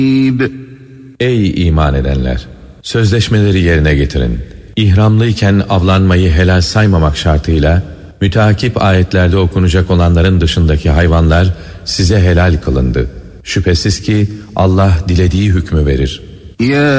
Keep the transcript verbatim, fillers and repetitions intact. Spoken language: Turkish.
Ey iman edenler! Sözleşmeleri yerine getirin. İhramlıyken avlanmayı helal saymamak şartıyla, müteakip ayetlerde okunacak olanların dışındaki hayvanlar size helal kılındı. Şüphesiz ki Allah dilediği hükmü verir. Ya